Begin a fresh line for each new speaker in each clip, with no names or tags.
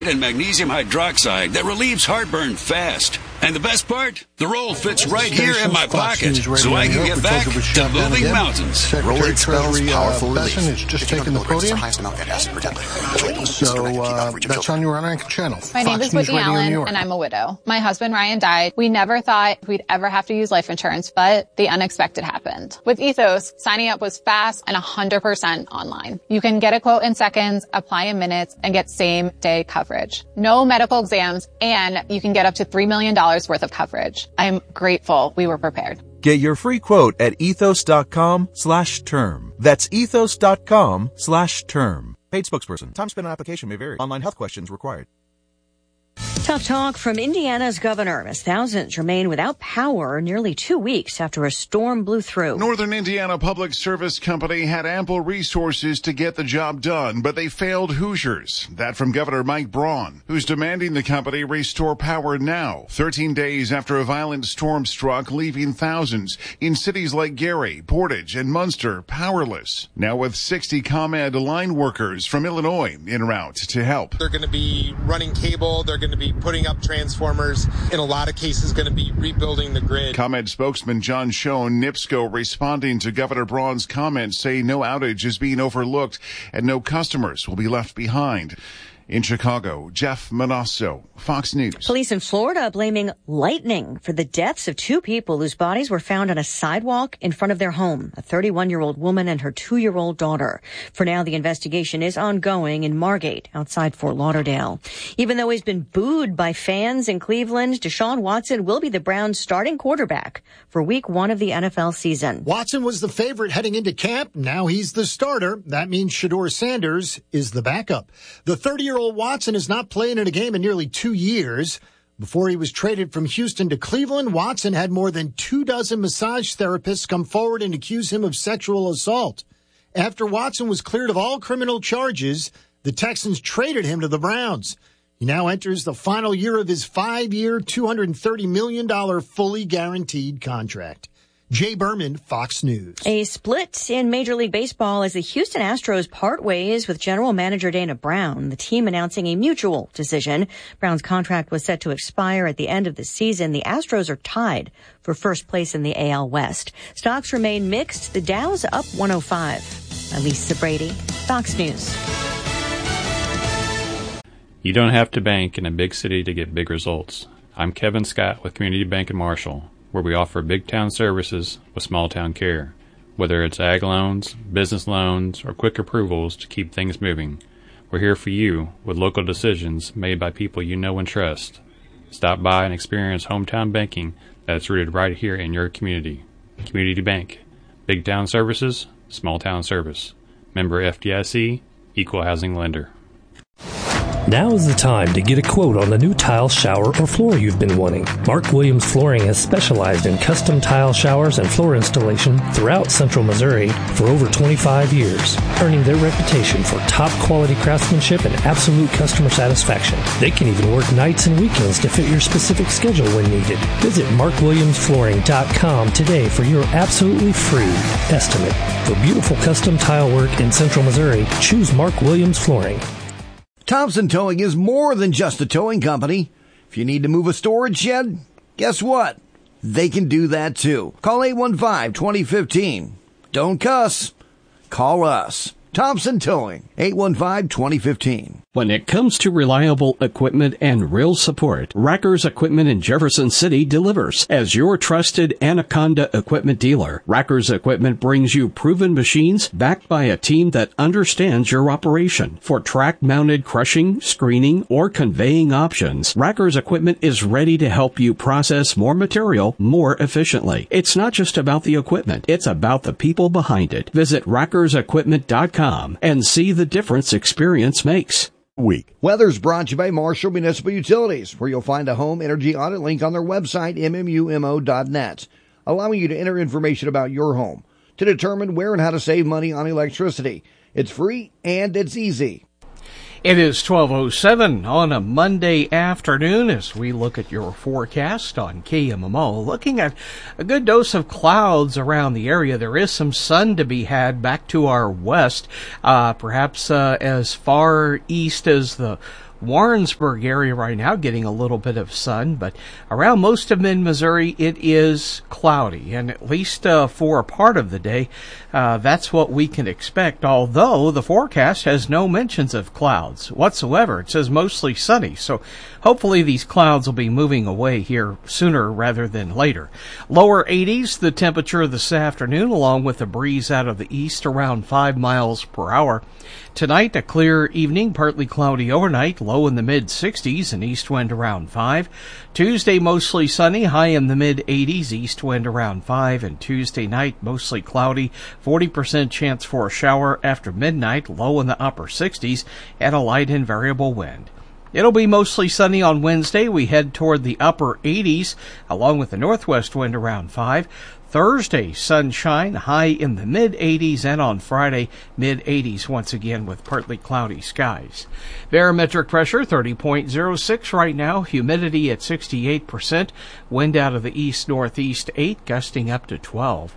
and magnesium hydroxide that relieves heartburn fast. And the best part? The roll fits right here in my pocket, so I can get back to moving mountains.
Rolade spells powerful relief.
Is just taking the podium. So that's on your own channel.
My name is Whitney Allen, and I'm a widow. My husband Ryan died. We never thought we'd ever have to use life insurance, but the unexpected happened. With Ethos, signing up was fast and 100% online. You can get a quote in seconds, apply in minutes, and get same-day coverage. No medical exams, and you can get up to $3 million worth of coverage. I'm grateful we were prepared.
Get your free quote at ethos.com/term. That's ethos.com/term. Paid spokesperson. Time spent on application may vary. Online health questions required.
Tough talk from Indiana's governor as thousands remain without power nearly 2 weeks after a storm blew through.
Northern Indiana Public Service Company had ample resources to get the job done, but they failed Hoosiers. That from Governor Mike Braun, who's demanding the company restore power now, 13 days after a violent storm struck, leaving thousands in cities like Gary, Portage, and Munster powerless. Now with 60 ComEd line workers from Illinois en route to help.
They're going to be running cable. They're going to be putting up transformers, in a lot of cases going to be rebuilding the grid. ComEd
spokesman John Schoen, NIPSCO, responding to Governor Braun's comments, say no outage is being overlooked and no customers will be left behind. In Chicago, Jeff Manasso, Fox News.
Police in Florida blaming lightning for the deaths of 2 people whose bodies were found on a sidewalk in front of their home, a 31-year-old woman and her 2-year-old daughter. For now, the investigation is ongoing in Margate, outside Fort Lauderdale. Even though he's been booed by fans in Cleveland, Deshaun Watson will be the Browns' starting quarterback for Week 1 of the NFL season.
Watson was the favorite heading into camp. Now he's the starter. That means Shedeur Sanders is the backup. The 30-year-old Watson is not playing in a game in nearly 2 years. Before he was traded from Houston to Cleveland, Watson had more than 24 massage therapists come forward and accuse him of sexual assault. After Watson was cleared of all criminal charges, the Texans traded him to the Browns. He now enters the final year of his 5-year, $230 million fully guaranteed contract. Jay Berman, Fox News.
A split in Major League Baseball as the Houston Astros part ways with general manager Dana Brown, the team announcing a mutual decision. Brown's contract was set to expire at the end of the season. The Astros are tied for first place in the AL West. Stocks remain mixed. The Dow's up 105. I'm Lisa Brady, Fox News.
You don't have to bank in a big city to get big results. I'm Kevin Scott with Community Bank in Marshall, where we offer big town services with small town care. Whether it's ag loans, business loans, or quick approvals to keep things moving, we're here for you with local decisions made by people you know and trust. Stop by and experience hometown banking that's rooted right here in your community. Community Bank. Big town services, small town service. Member FDIC, Equal Housing Lender.
Now is the time to get a quote on the new tile, shower, or floor you've been wanting. Mark Williams Flooring has specialized in custom tile showers and floor installation throughout Central Missouri for over 25 years, earning their reputation for top-quality craftsmanship and absolute customer satisfaction. They can even work nights and weekends to fit your specific schedule when needed. Visit markwilliamsflooring.com today for your absolutely free estimate. For beautiful custom tile work in Central Missouri, choose Mark Williams Flooring.
Thompson Towing is more than just a towing company. If you need to move a storage shed, guess what? They can do that too. Call 815-2015. Don't cuss. Call us. Thompson Towing, 815-2015.
When it comes to reliable equipment and real support, Rackers Equipment in Jefferson City delivers. As your trusted Anaconda equipment dealer, Rackers Equipment brings you proven machines backed by a team that understands your operation. For track-mounted crushing, screening, or conveying options, Rackers Equipment is ready to help you process more material more efficiently. It's not just about the equipment, it's about the people behind it. Visit rackersequipment.com and see the difference experience makes.
Week. Weather's brought to you by Marshall Municipal Utilities, where you'll find a home energy audit link on their website, mmumo.net, allowing you to enter information about your home to determine where and how to save money on electricity. It's free and it's easy.
It is 12:07 on a Monday afternoon as we look at your forecast on KMMO. Looking at a good dose of clouds around the area. There is some sun to be had back to our west, perhaps as far east as the Warrensburg area right now getting a little bit of sun, but around most of mid-Missouri it is cloudy, and at least for a part of the day, that's what we can expect, although the forecast has no mentions of clouds whatsoever. It says mostly sunny, so hopefully these clouds will be moving away here sooner rather than later. Lower 80s, the temperature this afternoon, along with a breeze out of the east around 5 miles per hour. Tonight, a clear evening, partly cloudy overnight, low in the mid-60s, and east wind around 5. Tuesday, mostly sunny, high in the mid-80s, east wind around 5. And Tuesday night, mostly cloudy, 40% chance for a shower after midnight, low in the upper 60s, and a light and variable wind. It'll be mostly sunny on Wednesday. We head toward the upper 80s, along with the northwest wind around 5. Thursday, sunshine, high in the mid-80s, and on Friday, mid-80s once again with partly cloudy skies. Barometric pressure, 30.06 right now, humidity at 68%, wind out of the east-northeast 8, gusting up to 12.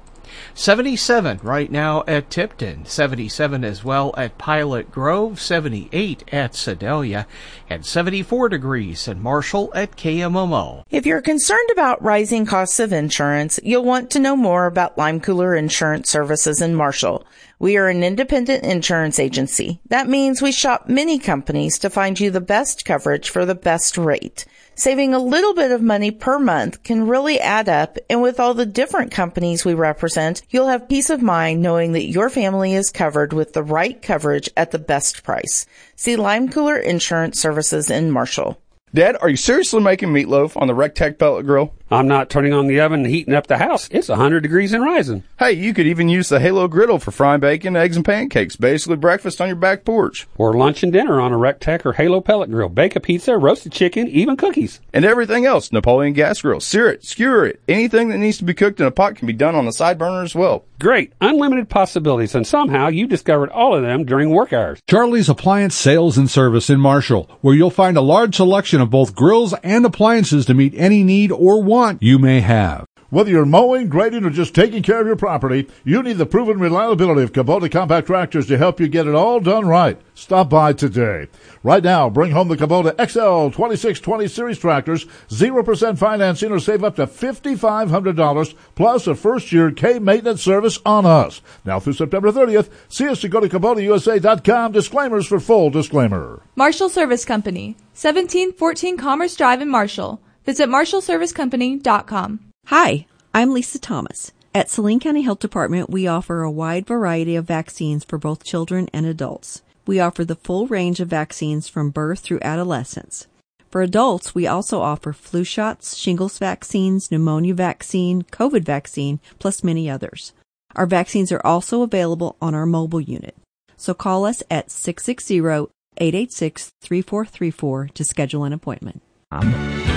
77 right now at Tipton, 77 as well at Pilot Grove, 78 at Sedalia, and 74 degrees in Marshall at KMMO.
If you're concerned about rising costs of insurance, you'll want to know more about Lime Cooler Insurance Services in Marshall. We are an independent insurance agency. That means we shop many companies to find you the best coverage for the best rate. Saving a little bit of money per month can really add up, and with all the different companies we represent, you'll have peace of mind knowing that your family is covered with the right coverage at the best price. See Lime Cooler Insurance Services in Marshall.
Dad, are you seriously making meatloaf on the Rectech pellet grill?
I'm not turning on the oven and heating up the house. It's 100 degrees and rising.
Hey, you could even use the Halo griddle for frying bacon, eggs, and pancakes. Basically breakfast on your back porch.
Or lunch and dinner on a Rectech or Halo pellet grill. Bake a pizza, roasted chicken, even cookies.
And everything else. Napoleon gas grill. Sear it, skewer it. Anything that needs to be cooked in a pot can be done on the side burner as well.
Great. Unlimited possibilities, and somehow you discovered all of them during work hours.
Charlie's Appliance Sales and Service in Marshall, where you'll find a large selection of both grills and appliances to meet any need or want you may have.
Whether you're mowing, grading, or just taking care of your property, you need the proven reliability of Kubota compact tractors to help you get it all done right. Stop by today. Right now, bring home the Kubota XL 2620 Series tractors, 0% financing, or save up to $5,500, plus a first-year K-maintenance service on us. Now through September 30th, see us to go to KubotaUSA.com. Disclaimers for full disclaimer.
Marshall Service Company, 1714 Commerce Drive in Marshall. Visit MarshallServiceCompany.com.
Hi, I'm Lisa Thomas. At Saline County Health Department, we offer a wide variety of vaccines for both children and adults. We offer the full range of vaccines from birth through adolescence. For adults, we also offer flu shots, shingles vaccines, pneumonia vaccine, COVID vaccine, plus many others. Our vaccines are also available on our mobile unit. So call us at 660-886-3434 to schedule an appointment.